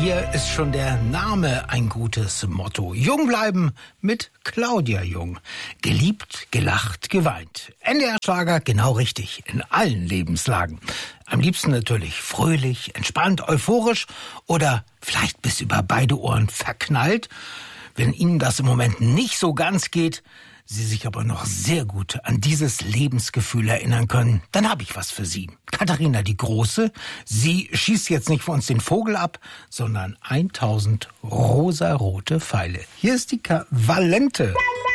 hier ist schon der Name ein gutes Motto. Jung bleiben mit Claudia Jung. Geliebt, gelacht, geweint. NDR-Schlager genau richtig, in allen Lebenslagen. Am liebsten natürlich fröhlich, entspannt, euphorisch oder vielleicht bis über beide Ohren verknallt. Wenn Ihnen das im Moment nicht so ganz geht, Sie sich aber noch sehr gut an dieses Lebensgefühl erinnern können, dann habe ich was für Sie. Katharina die Große, sie schießt jetzt nicht für uns den Vogel ab, sondern 1000 rosarote Pfeile. Hier ist die Valente.